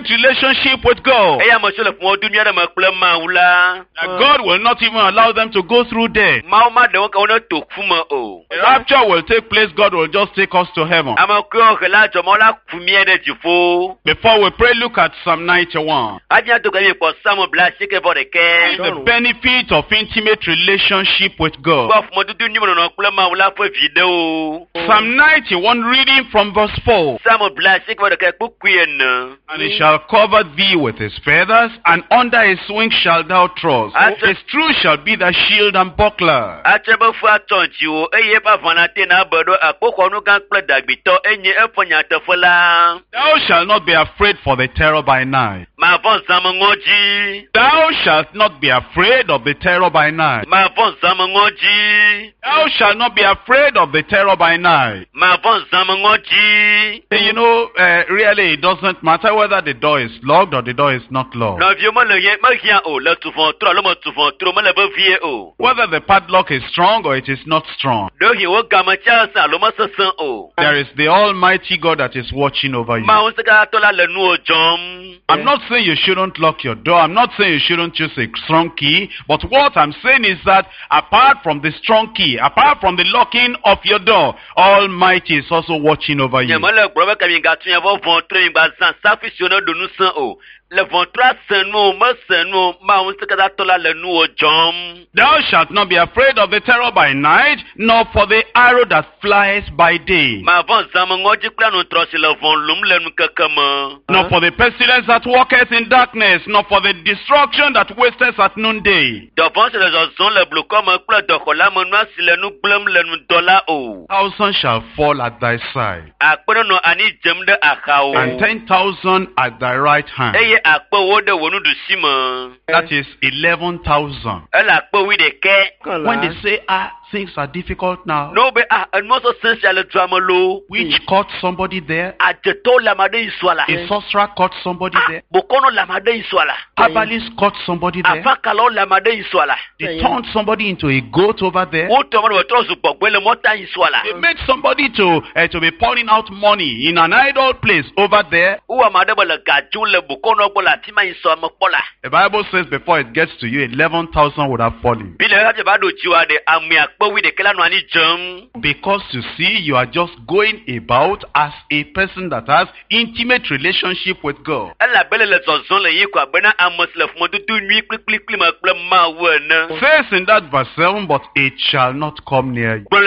intimate relationship with God. That God will not even allow them to go through death. The rapture will take place. God will just take us to heaven. Before we pray, look at Psalm 91. The benefit of intimate relationship with God. Psalm 91, reading from verse 4. And he shall cover thee with his feathers, and under his wings shalt thou trust. His truth shall be thy shield and buckler. Thou shalt not be afraid for the terror by night. Thou shalt not be afraid of the terror by night. Thou shalt not be afraid of the terror by night. You know, really it doesn't matter whether the door is locked or the door is not locked. Whether the padlock is strong or it is not strong. There is the Almighty God that is watching over you. I'm not saying you shouldn't lock your door. I'm not saying you shouldn't choose a strong key. But what I'm saying is that apart from the strong key, apart from the locking of your door, Almighty is also watching over you. Thou shalt not be afraid of the terror by night, nor for the arrow that flies by day, nor for the pestilence that walketh in darkness, nor for the destruction that wasteth at noonday. 1,000 shall fall at thy side, and 10,000 at thy right hand. That is 11,000. When they say, things are difficult now, which caught somebody there? A sorcerer caught somebody there? Herbalist caught somebody there? They turned somebody into a goat over there? They made somebody to be pouring out money in an idle place over there? The Bible says before it gets to you, 11,000 would have fallen. Because you see, you are just going about as a person that has intimate relationship with God. Says in that verse 7, but it shall not come near you.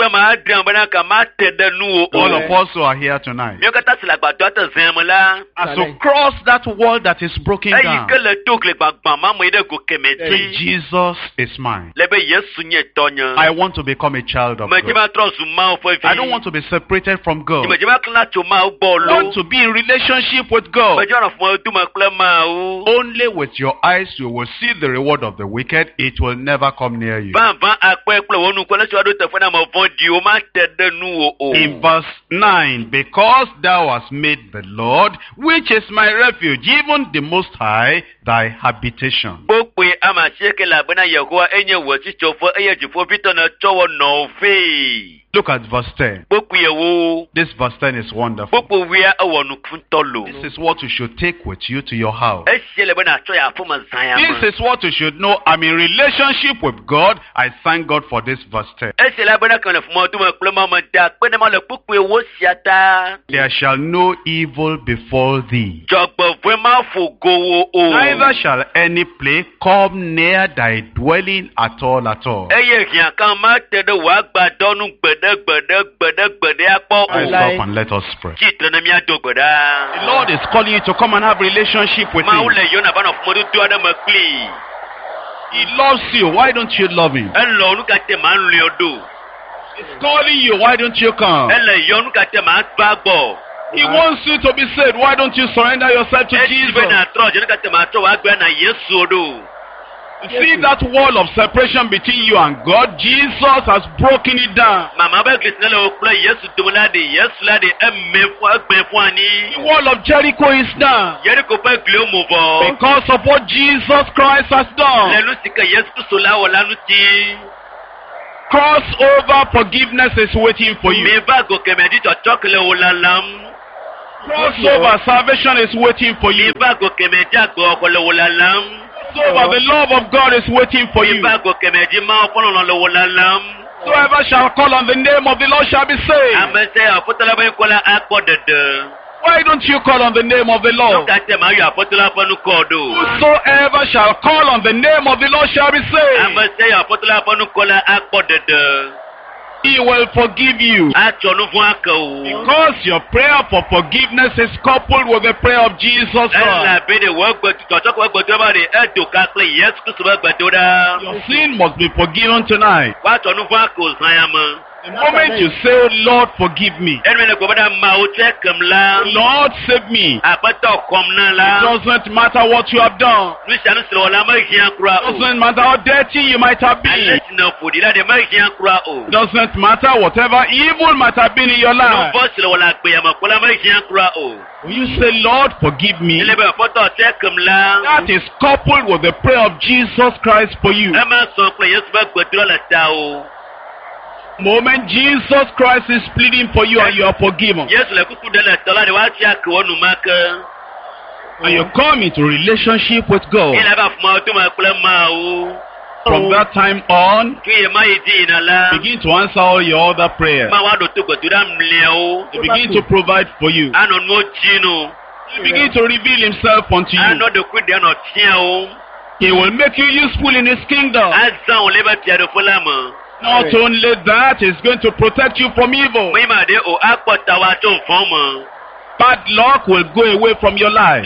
All of us who are here tonight, as you cross that wall that is broken down, say, Jesus is mine. I want to become a child of God. I don't want to be separated from God. I want to be in relationship with God. Only with your eyes you will see the reward of the wicked. It will never come near you. In verse 9, because thou hast made the Lord, which is my refuge, even the Most High, thy habitation. Look at verse 10. This verse 10 is wonderful. This is what you should take with you to your house. This is what you should know. I'm in relationship with God. I thank God for this verse 10. There shall no evil befall thee, neither shall any plague come near thy dwelling at all at all. Rise up and let us pray. The Lord is calling you to come and have relationship with Him. He loves you. Why don't you love Him? He's calling you. Why don't you come? He wants you to be saved. Why don't you surrender yourself to Jesus? See that wall of separation between you and God? Jesus has broken it down. The wall of Jericho is down because of what Jesus Christ has done. Crossover forgiveness is waiting for you. Crossover salvation is waiting for you. Crossover, the love of God is waiting for you. Whoever shall call on the name of the Lord shall be saved. Why don't you call on the name of the Lord? Whosoever shall call on the name of the Lord shall be saved. He will forgive you. Because your prayer for forgiveness is coupled with the prayer of Jesus Christ. Your sin must be forgiven tonight. The moment you say, Lord, forgive me. Lord, save me. It doesn't matter what you have done. It doesn't matter how dirty you might have been. It doesn't matter whatever evil might have been in your life. When you say, Lord, forgive me, that is coupled with the prayer of Jesus Christ for you. Moment Jesus Christ is pleading for you and you are forgiven. And you come into relationship with God. From that time on, begin to answer all your other prayers. He begin to provide for you. He begin to reveal himself unto you. He will make you useful in his kingdom. Not only that, he's going to protect you from evil. Bad luck will go away from your life.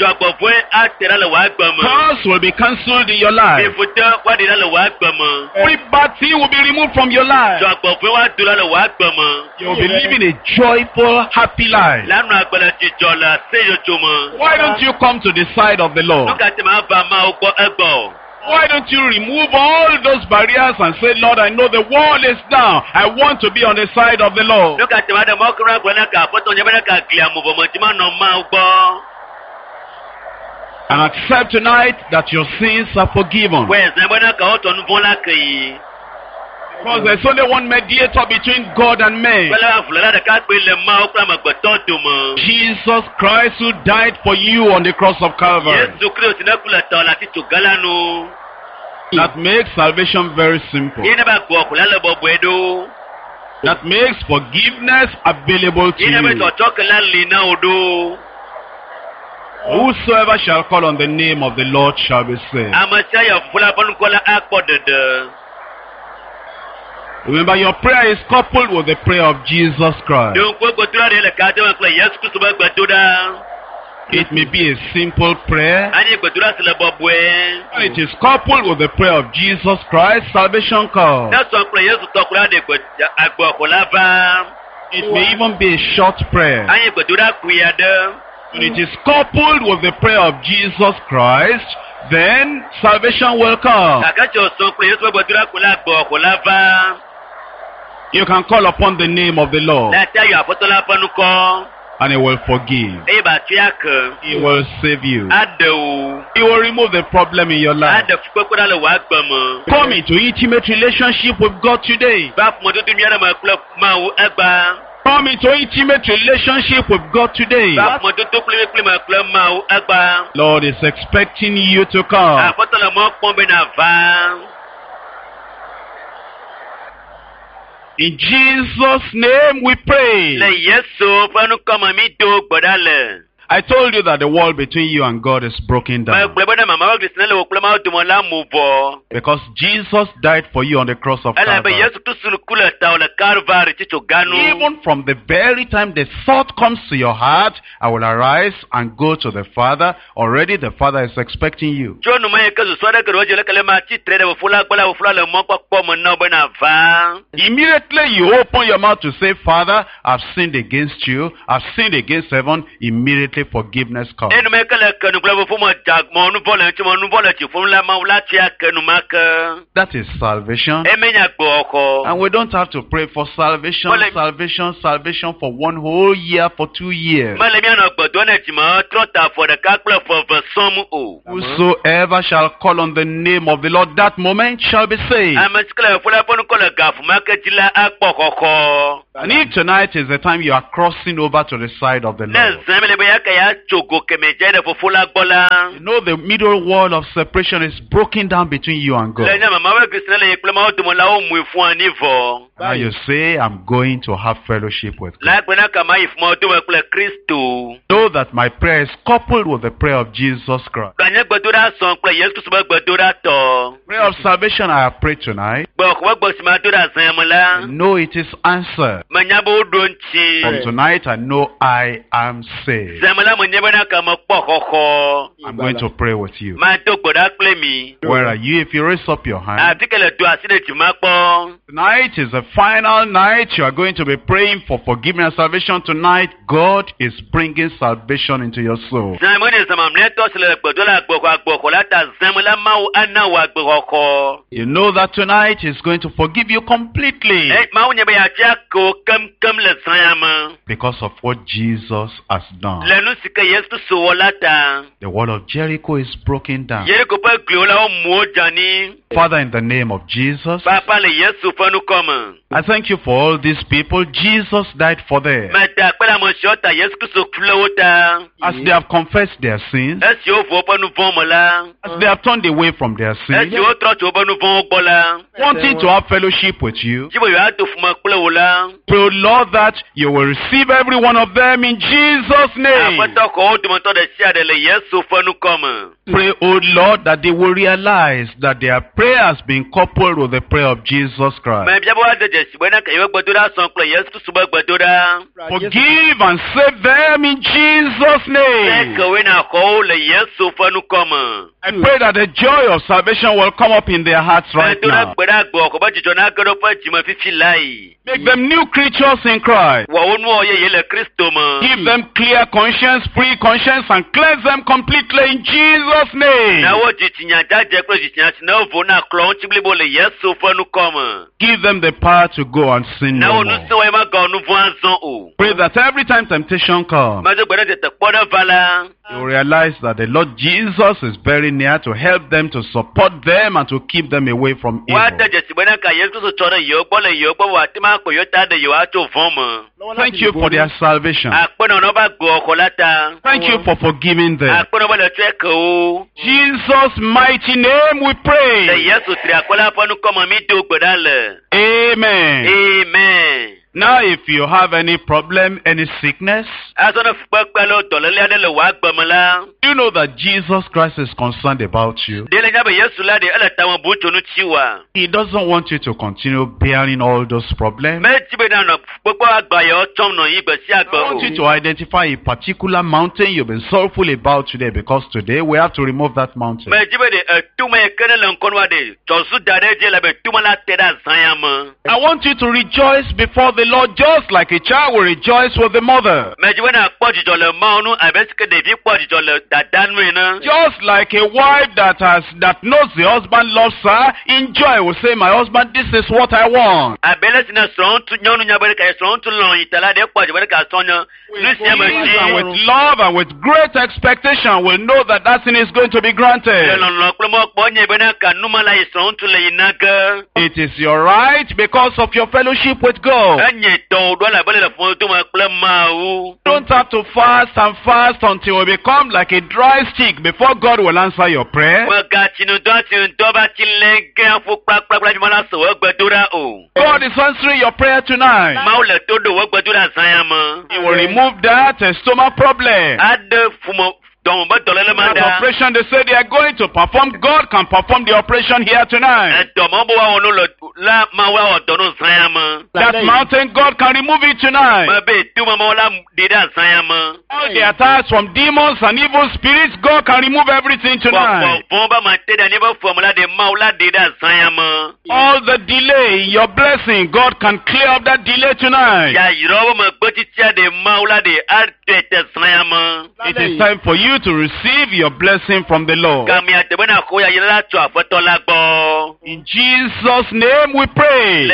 Curse will be cancelled in your life. Every bad thing will be removed from your life. You will be living a joyful, happy life. Why don't you come to the side of the Lord? Why don't you remove all those barriers and say, Lord, I know the wall is down. I want to be on the side of the Lord. And accept tonight that your sins are forgiven. Because there's only one mediator between God and man. Jesus Christ, who died for you on the cross of Calvary. That makes salvation very simple. That makes forgiveness available to you. Whosoever shall call on the name of the Lord shall be saved. Remember, your prayer is coupled with the prayer of Jesus Christ. It may be a simple prayer, and it is coupled with the prayer of Jesus Christ. Salvation comes. It may even be a short prayer. When it is coupled with the prayer of Jesus Christ, then salvation will come. You can call upon the name of the Lord, and He will forgive. He will save you. He will remove the problem in your life. Come into intimate relationship with God today. Come into intimate relationship with God today. Lord is expecting you to come. In Jesus' name we pray. I told you that the wall between you and God is broken down. Because Jesus died for you on the cross of Calvary. Even from the very time the thought comes to your heart, I will arise and go to the Father. Already the Father is expecting you. Immediately you open your mouth to say, Father, I've sinned against you. I've sinned against heaven. Immediately fellowship, forgiveness comes. That is salvation. And we don't have to pray for salvation, salvation for 1 whole year, for 2 years. Whosoever shall call on the name of the Lord that moment shall be saved. And if tonight is the time you are crossing over to the side of the Lord, you know the middle wall of separation is broken down between you and God. Now you say, I'm going to have fellowship with God. Know that my prayer is coupled with the prayer of Jesus Christ. Prayer of salvation I have prayed tonight. I know it is answered. From tonight I know I am saved. I'm going to pray with you. Where are you? If you raise up your hand. Tonight is the final night. You are going to be praying for forgiveness and salvation tonight. God is bringing salvation into your soul. You know that tonight is going to forgive you completely because of what Jesus has done. The wall of Jericho is broken down. Father, in the name of Jesus, I thank you for all these people. Jesus died for them. As they have confessed their sins, as they have turned away from their sins, wanting to have fellowship with you, pray, Lord, that you will receive every one of them in Jesus' name. Pray, oh Lord, that they will realize that their prayer has been coupled with the prayer of Jesus Christ. Forgive and save them in Jesus' name. I pray that the joy of salvation will come up in their hearts right now. Make them new creatures in Christ. Give them clear conscience, free conscience, and cleanse them completely in Jesus' name. Give them the power to go and sin no more. Pray that every time temptation comes, you realize that the Lord Jesus is very near to help them, to support them, and to keep them away from evil. Thank you for their salvation. Thank you for forgiving them. Jesus' mighty name we pray. Amen. Amen. Now, if you have any problem, any sickness, you know that Jesus Christ is concerned about you. He doesn't want you to continue bearing all those problems. I want you to identify a particular mountain you've been sorrowful about today, because today we have to remove that mountain. I want you to rejoice before the Lord, just like a child will rejoice with the mother. Just like a wife that knows the husband loves her, in joy will say, my husband, this is what I want. And with love and with great expectation will know that that thing is going to be granted. It is your right because of your fellowship with God. Don't have to fast and fast until we become like a dry stick before God will answer your prayer. God is answering your prayer tonight. He will remove that stomach problem. That operation they say they are going to perform, God can perform the operation here tonight. That mountain, God can remove it tonight. All the attacks from demons and evil spirits, God can remove everything tonight. All the delay in your blessing, God can clear up that delay tonight. It is time for you to receive your blessing from the Lord. In Jesus' name we pray.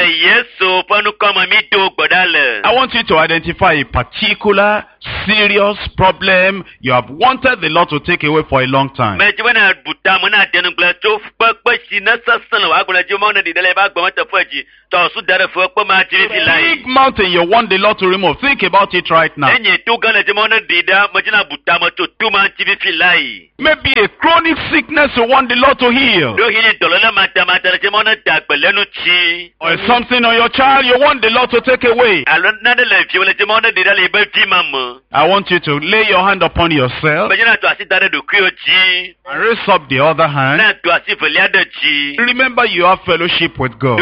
I want you to identify a particular serious problem you have wanted the Lord to take away for a long time. Big mountain you want the Lord to remove. Think about it right now. Maybe a chronic sickness you want the Lord to heal. Or something on your child you want the Lord to take away. I want you to lay your hand upon yourself and raise up the other hand. Remember you have fellowship with God.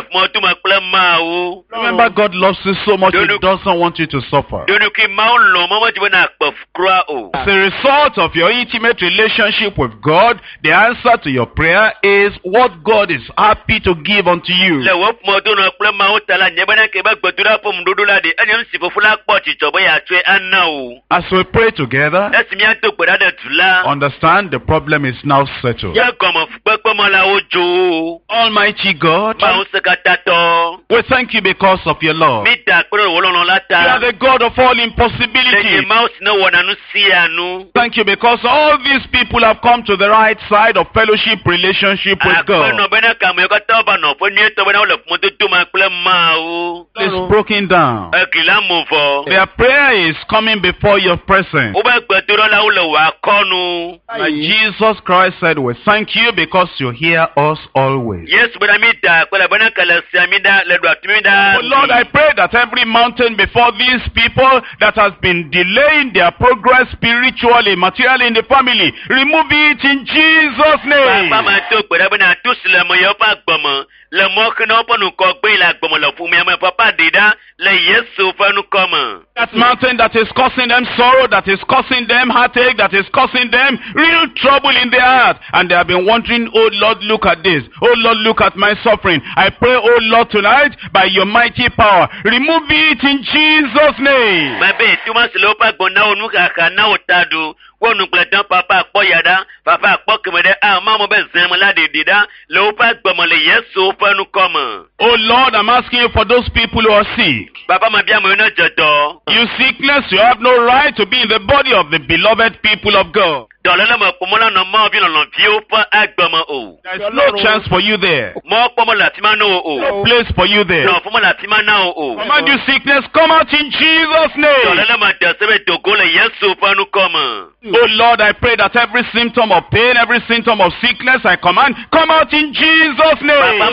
Remember God loves you so much He doesn't want you to suffer. As a result of your intimate relationship with God, the answer to your prayer is what God is happy to give unto you. As we pray together, understand the problem is now settled. Almighty God, we thank you because of your love. You are the God of all impossibilities. Thank you because all these people have come to the right side of fellowship relationship with God. It's broken down. Their prayer is coming before your presence. Like Jesus Christ said, we thank you because you hear us always. Oh Lord, I pray that every mountain before these people that has been delaying their progress spiritually, materially in the family, remove it in Jesus' name. That mountain that is causing them sorrow, that is causing them heartache, that is causing them real trouble in their heart, and they have been wondering, oh Lord, look at this. Oh Lord, look at my suffering. I pray, oh Lord, tonight, by your mighty power, remove it in Jesus' name. Oh Lord, I'm asking you for those people who are sick. You sickness, you have no right to be in the body of the beloved people of God. There's no chance for you there. No place for you there. Command you sickness, come out in Jesus' name. Oh Lord, I pray that every symptom of pain, every symptom of sickness, I command, come out in Jesus' name.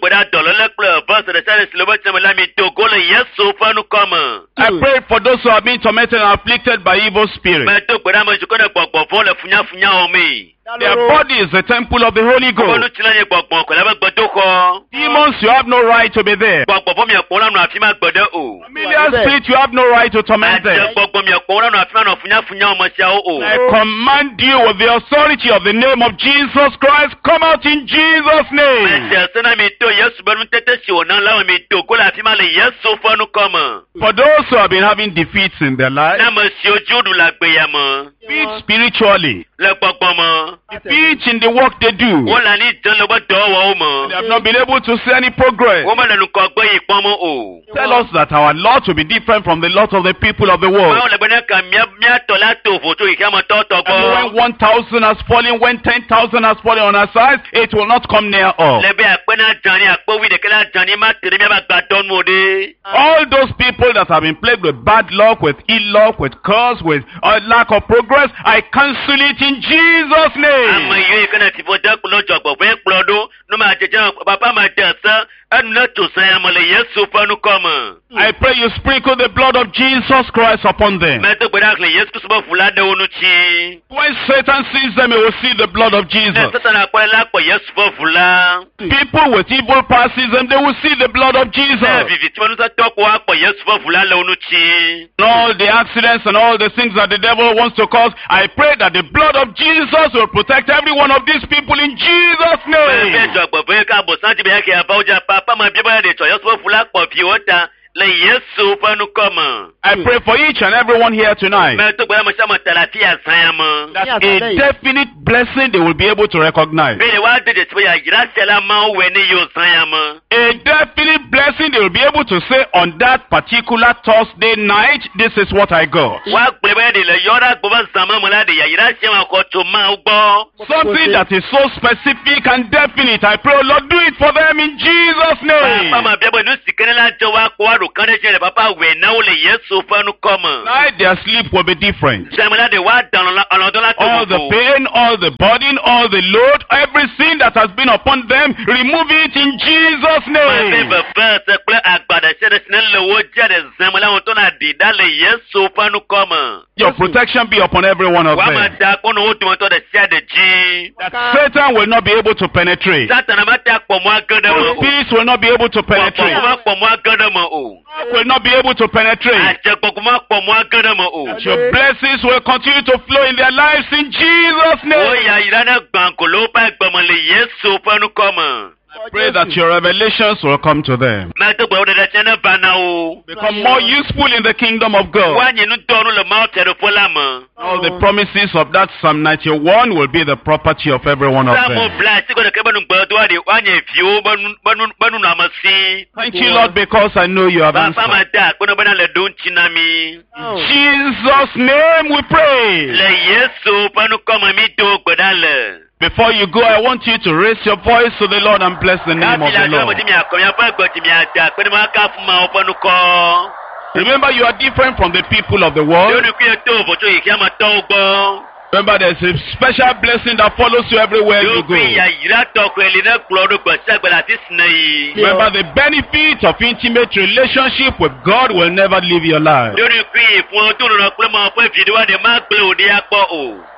I pray for those who have been tormented and afflicted by evil spirits. Their body is the temple of the Holy Ghost. Demons, you have no right to be there. Familiar spirit, you have no right to torment them. I command you with the authority of the name of Jesus Christ, come out in Jesus' name. For those who have been having defeats in their life, defeat spiritually, defeat in the work they do, they have not been able to see any progress. Tell us that our lot will be different from the lot of the people of the world. And when 1,000 has fallen, when 10,000 has fallen on our side, it will not come near us. All those people that have been plagued with bad luck, with ill luck, with curse, with lack of progress, I cancel it in Jesus' name. I pray you sprinkle the blood of Jesus Christ upon them. When Satan sees them, he will see the blood of Jesus. People with evil past sees them, they will see the blood of Jesus. All the accidents and all the things that the devil wants to cause, I pray that the blood of Jesus will protect every one of these people in Jesus' name. I pray for each and everyone here tonight that a definite blessing they will be able to recognize. A definite blessing they will be able to say on that particular Thursday night, this is what I got. Something that is so specific and definite. I pray, Lord, do it for them in Jesus' name. Tonight their sleep will be different. All the pain, all the burden, all the load, everything that has been upon them, remove it in Jesus' name. Your protection be upon every one of them. That Satan will not be able to penetrate. Peace will not be able to penetrate. Will not be able to penetrate. Your blessings will continue to flow in their lives in Jesus' name. I pray that your revelations will come to them. Become more useful in the kingdom of God. All the promises of that Psalm 91 will be the property of every one of them. Thank you, Lord, because I know you have answered. In Jesus' name we pray. Before you go, I want you to raise your voice to the Lord and bless the name of the Lord. Remember, you are different from the people of the world. Remember, there's a special blessing that follows you everywhere you go. Remember, the benefit of intimate relationship with God will never leave your life.